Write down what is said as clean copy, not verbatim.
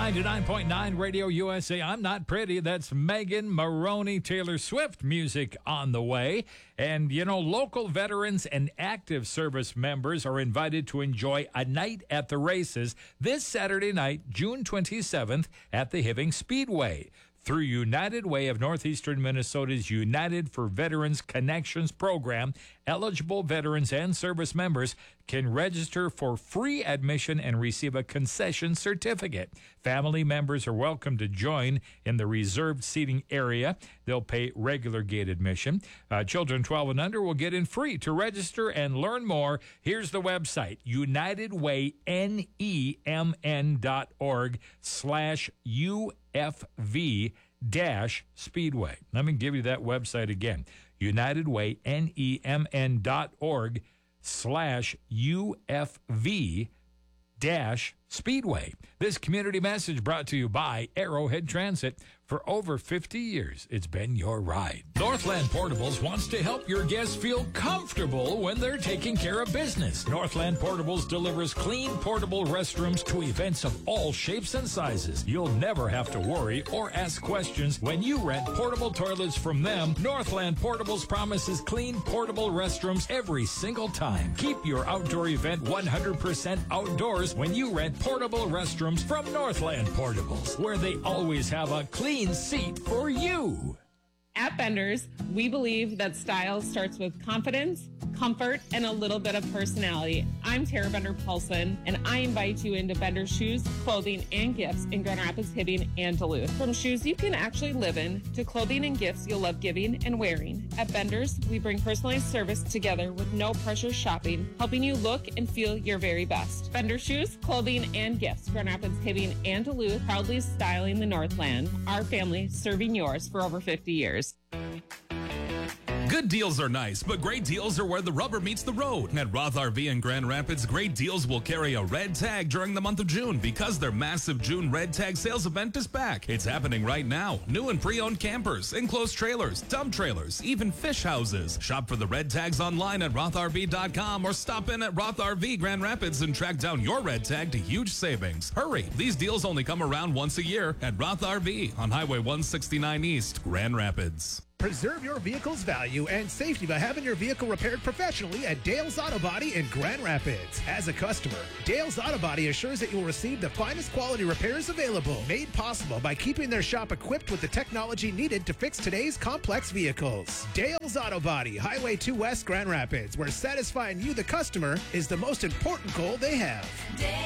99.9 Radio USA. I'm Not Pretty. That's Megan Maroney. Taylor Swift music on the way. And, local veterans and active service members are invited to enjoy a night at the races this Saturday night, June 27th, at the Hibbing Speedway. Through United Way of Northeastern Minnesota's United for Veterans Connections program, eligible veterans and service members can register for free admission and receive a concession certificate. Family members are welcome to join in the reserved seating area. They'll pay regular gate admission. Children 12 and under will get in free. To register and learn more, here's the website, UnitedWayNEMN.org/UFV-Speedway. Let me give you that website again. UnitedWayNEMN.org/UFV-Speedway. This community message brought to you by Arrowhead Transit. For over 50 years, it's been your ride. Northland Portables wants to help your guests feel comfortable when they're taking care of business. Northland Portables delivers clean, portable restrooms to events of all shapes and sizes. You'll never have to worry or ask questions when you rent portable toilets from them. Northland Portables promises clean, portable restrooms every single time. Keep your outdoor event 100% outdoors when you rent portable restrooms from Northland Portables, where they always have a clean seat for you. At Benders, we believe that style starts with confidence, comfort, and a little bit of personality. I'm Tara Bender-Paulson, and I invite you into Benders shoes, clothing, and gifts in Grand Rapids, Hibbing, and Duluth. From shoes you can actually live in to clothing and gifts you'll love giving and wearing. At Benders, we bring personalized service together with no pressure shopping, helping you look and feel your very best. Benders shoes, clothing, and gifts. Grand Rapids, Hibbing, and Duluth, proudly styling the Northland. Our family serving yours for over 50 years. Good deals are nice, but great deals are where the rubber meets the road. At Roth RV in Grand Rapids, great deals will carry a red tag during the month of June because their massive June red tag sales event is back. It's happening right now. New and pre-owned campers, enclosed trailers, dump trailers, even fish houses. Shop for the red tags online at rothrv.com or stop in at Roth RV Grand Rapids and track down your red tag to huge savings. Hurry, these deals only come around once a year at Roth RV on Highway 169 East, Grand Rapids. Preserve your vehicle's value and safety by having your vehicle repaired professionally at Dale's Auto Body in Grand Rapids. As a customer, Dale's Auto Body assures that you'll receive the finest quality repairs available, made possible by keeping their shop equipped with the technology needed to fix today's complex vehicles. Dale's Auto Body, Highway 2 West, Grand Rapids, where satisfying you, the customer, is the most important goal they have.